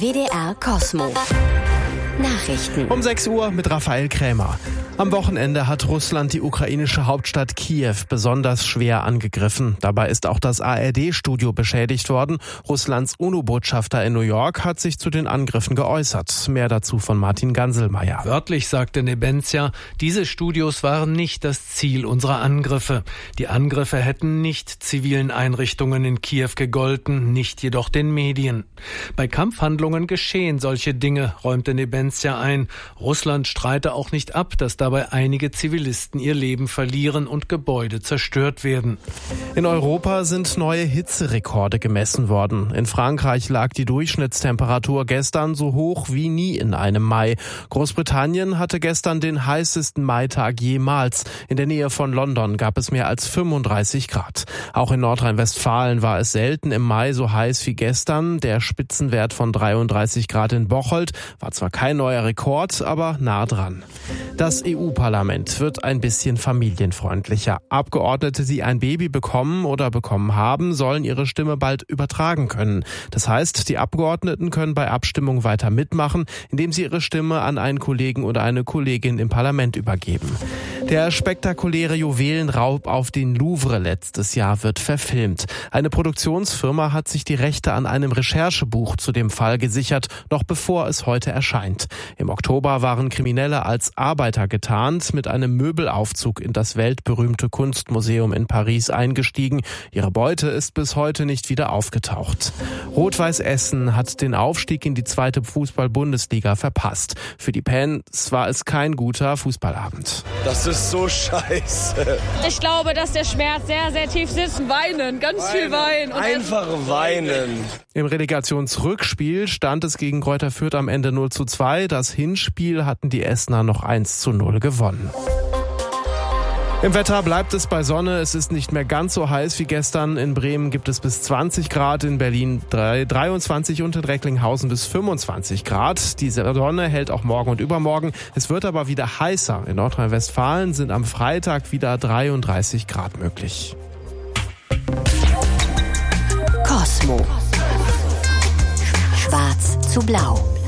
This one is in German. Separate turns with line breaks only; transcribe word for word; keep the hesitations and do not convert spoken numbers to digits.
W D R Kosmo. Nachrichten.
Um sechs Uhr mit Raphael Krämer. Am Wochenende hat Russland die ukrainische Hauptstadt Kiew besonders schwer angegriffen. Dabei ist auch das A R D-Studio beschädigt worden. Russlands UNO-Botschafter in New York hat sich zu den Angriffen geäußert. Mehr dazu von Martin Ganselmeier.
Wörtlich sagte Nebenzia, diese Studios waren nicht das Ziel unserer Angriffe. Die Angriffe hätten nicht zivilen Einrichtungen in Kiew gegolten, nicht jedoch den Medien. Bei Kampfhandlungen geschehen solche Dinge, räumte Nebenzia ein. Russland streite auch nicht ab, dass dabei einige Zivilisten ihr Leben verlieren und Gebäude zerstört werden.
In Europa sind neue Hitzerekorde gemessen worden. In Frankreich lag die Durchschnittstemperatur gestern so hoch wie nie in einem Mai. Großbritannien hatte gestern den heißesten Maitag jemals. In der Nähe von London gab es mehr als fünfunddreißig Grad. Auch in Nordrhein-Westfalen war es selten im Mai so heiß wie gestern. Der Spitzenwert von dreiunddreißig Grad in Bocholt war zwar kein neuer Rekord, aber nah dran. Das E U-Parlament wird ein bisschen familienfreundlicher. Abgeordnete, die ein Baby bekommen oder bekommen haben, sollen ihre Stimme bald übertragen können. Das heißt, die Abgeordneten können bei Abstimmungen weiter mitmachen, indem sie ihre Stimme an einen Kollegen oder eine Kollegin im Parlament übergeben. Der spektakuläre Juwelenraub auf den Louvre letztes Jahr wird verfilmt. Eine Produktionsfirma hat sich die Rechte an einem Recherchebuch zu dem Fall gesichert, noch bevor es heute erscheint. Im Oktober waren Kriminelle als Arbeiter getarnt mit einem Möbelaufzug in das weltberühmte Kunstmuseum in Paris eingestiegen. Ihre Beute ist bis heute nicht wieder aufgetaucht. Rot-Weiß Essen hat den Aufstieg in die zweite Fußball-Bundesliga verpasst. Für die Fans war es kein guter Fußballabend.
Das ist so scheiße.
Ich glaube, dass der Schmerz sehr, sehr tief sitzt. Weinen, ganz weinen. viel weinen. Und
Einfach weinen.
Im Relegationsrückspiel stand es gegen Greuther Fürth am Ende null zu zwei. Das Hinspiel hatten die Essener noch eins zu null gewonnen. Im Wetter bleibt es bei Sonne. Es ist nicht mehr ganz so heiß wie gestern. In Bremen gibt es bis zwanzig Grad, in Berlin dreiundzwanzig und in Recklinghausen bis fünfundzwanzig Grad. Die Sonne hält auch morgen und übermorgen. Es wird aber wieder heißer. In Nordrhein-Westfalen sind am Freitag wieder dreiunddreißig Grad möglich.
Kosmo. Schwarz zu blau.